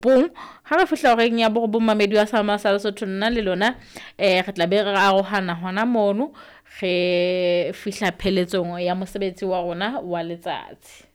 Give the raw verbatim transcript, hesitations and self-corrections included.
bong ha re fihla horeng ya bo mamedi wa Sama sa Lesotho nna le lona eh re tla be re arohana hona mono re fihla pheletsong ya mosebetsi wa rona wa letsatsi.